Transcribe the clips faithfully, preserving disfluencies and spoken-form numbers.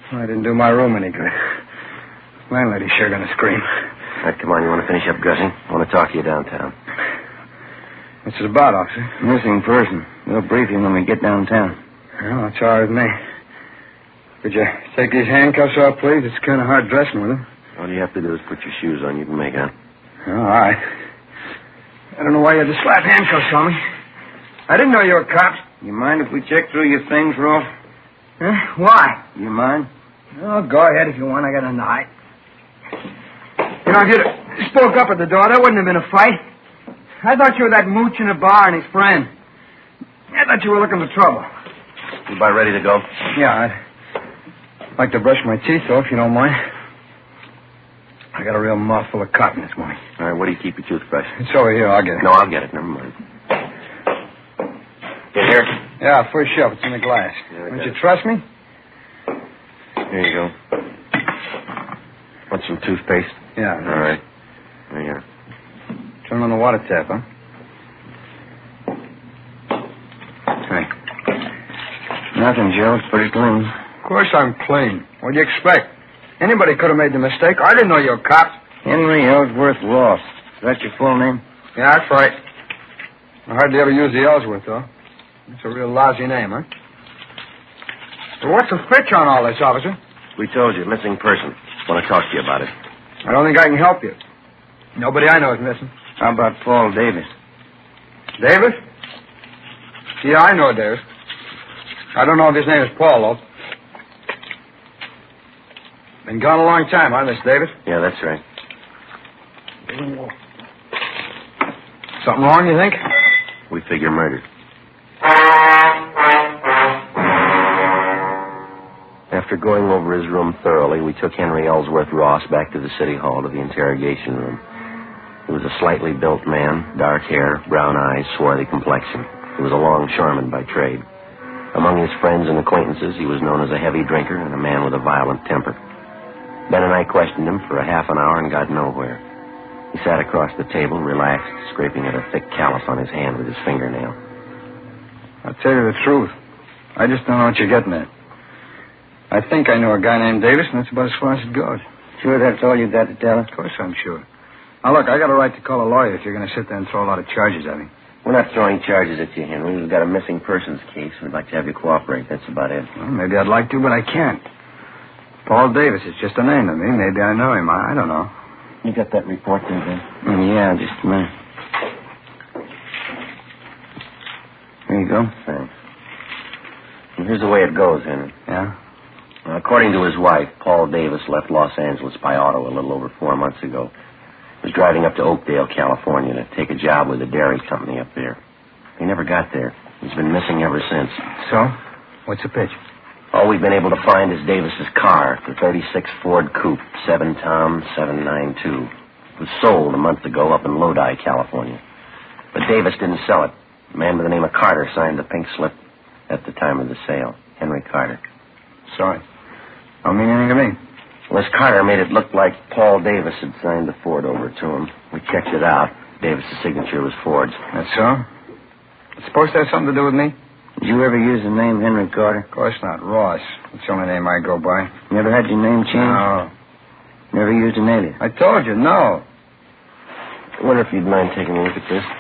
I didn't do my room any good. Landlady's sure gonna scream. All right, come on. You want to finish up dressing? I want to talk to you downtown. What's it about, officer? Missing person. We'll brief you when we get downtown. Well, that's all right with me. Could you take these handcuffs off, please? It's kind of hard dressing with them. All you have to do is put your shoes on. You can make out. Oh, all right. I don't know why you had to slap handcuffs on me. I didn't know you were cops. You mind if we check through your things, Rolf? Huh? Why? You mind? Oh, go ahead if you want. I got nothing to hide. You know, if you'd spoke up at the door, there wouldn't have been a fight. I thought you were that mooch in the bar and his friend. I thought you were looking for trouble. You about ready to go? Yeah, I'd like to brush my teeth, though, if you don't mind. I got a real mouthful of cotton this morning. All right, where do you keep your toothbrush? It's over here. I'll get it. No, I'll get it. Never mind. Get here? Yeah, first shelf. It's in the glass. Yeah, Don't you it. trust me? Here you go. Want some toothpaste? Yeah. All right. There you are. Turn on the water tap, huh? Hey. Nothing, Joe. It's pretty clean. Of course I'm clean. What do you expect? Anybody could have made the mistake. I didn't know you were cops. Henry Ellsworth Ross. Is that your full name? Yeah, that's right. I hardly ever use the Ellsworth, though. It's a real lousy name, huh? So what's the fitch on all this, officer? We told you, missing person. Want to talk to you about it. I don't think I can help you. Nobody I know is missing. How about Paul Davis? Davis? Yeah, I know Davis. I don't know if his name is Paul, though. Been gone a long time, huh, Miss Davis? Yeah, that's right. Something wrong, you think? We figure murder. After going over his room thoroughly, we took Henry Ellsworth Ross back to the city hall to the interrogation room. He was a slightly built man, dark hair, brown eyes, swarthy complexion. He was a longshoreman by trade. Among his friends and acquaintances, he was known as a heavy drinker and a man with a violent temper. Ben and I questioned him for a half an hour and got nowhere. He sat across the table, relaxed, scraping at a thick callus on his hand with his fingernail. I'll tell you the truth. I just don't know what you're getting at. I think I know a guy named Davis, and that's about as far as it goes. Sure that's all you got to tell us? Of course I'm sure. Now, look, I got a right to call a lawyer if you're going to sit there and throw a lot of charges at me. We're not throwing charges at you, Henry. We've got a missing persons case. We'd like to have you cooperate. That's about it. Well, maybe I'd like to, but I can't. Paul Davis is just a name to me. Maybe I know him. I, I don't know. You got that report there, Ben? Mm, yeah, just a minute. Here you go. Thanks. And here's the way it goes, Henry. Yeah? Well, according to his wife, Paul Davis left Los Angeles by auto a little over four months ago. He was driving up to Oakdale, California to take a job with a dairy company up there. He never got there. He's been missing ever since. So? What's the pitch? All we've been able to find is Davis's car, the thirty-six Ford Coupe, seven Tom seven nine two. It was sold a month ago up in Lodi, California. But Davis didn't sell it. A man by the name of Carter signed the pink slip at the time of the sale. Henry Carter. Sorry. Don't mean anything to me. Well, this Carter made it look like Paul Davis had signed the Ford over to him. We checked it out. Davis's signature was Ford's. That's so? It's supposed to have something to do with me? Did you ever use the name Henry Carter? Of course not. Ross. That's the only name I go by. Never had your name changed? No. Never used an alias? I told you, no. I wonder if you'd mind taking a look at this.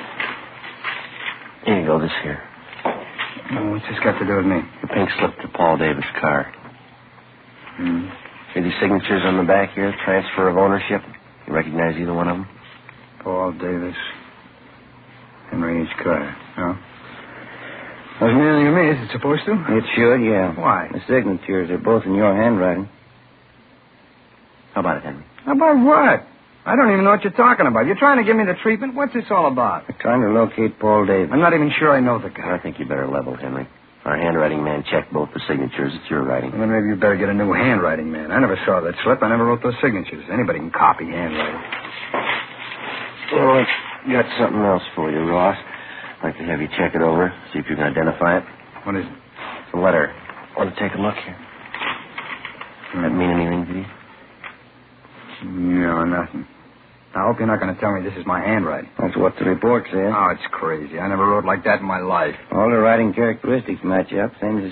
Here you go, this here. Oh, what's this got to do with me? The pink slip to Paul Davis' car. Hmm. See these signatures on the back here? Transfer of ownership. You recognize either one of them? Paul Davis. Henry H. Carter. No? Doesn't mean anything to me. Is it supposed to? It should, yeah. Why? The signatures are both in your handwriting. How about it, Henry? About what? I don't even know what you're talking about. You're trying to give me the treatment? What's this all about? We're trying to locate Paul Davis. I'm not even sure I know the guy. I think you better level, Henry. Our handwriting man checked both the signatures. It's your writing. Well, then maybe you better get a new handwriting man. I never saw that slip. I never wrote those signatures. Anybody can copy handwriting. Oh, I got something else for you, Ross. I'd like to have you check it over, see if you can identify it. What is it? It's a letter. Want to take a look here? Does that mean anything to you? No, nothing. I hope you're not going to tell me this is my handwriting. That's what the report says. Oh, it's crazy. I never wrote like that in my life. All the writing characteristics match up, same as